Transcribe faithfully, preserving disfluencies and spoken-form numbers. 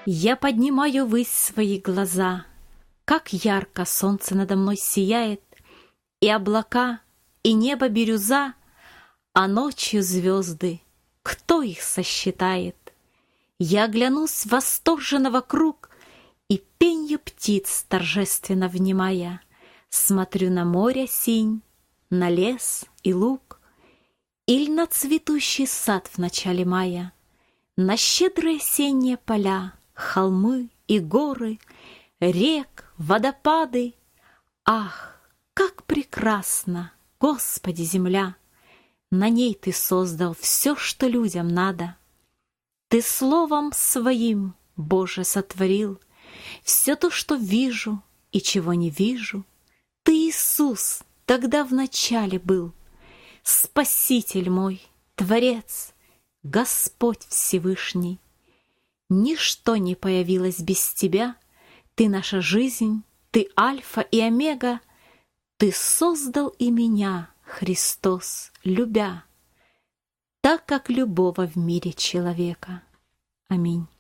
Я поднимаю ввысь свои глаза, как ярко солнце надо мной сияет, и облака, и небо бирюза, а ночью звезды, кто их сосчитает? Я оглянусь восторженно вокруг и пенью птиц торжественно внимая, смотрю на море синь, на лес и луг, или на цветущий сад в начале мая, на щедрые осенние поля, холмы и горы, рек, водопады. Ах, как прекрасна, Господи, земля! На ней Ты создал все, что людям надо. Ты словом своим, Боже, сотворил все то, что вижу и чего не вижу. Ты, Иисус, тогда в начале был, Спаситель мой, Творец, Господь Всевышний. Ничто не появилось без Тебя, Ты наша жизнь, Ты Альфа и Омега, Ты создал и меня, Христос, любя, так как любого в мире человека. Аминь.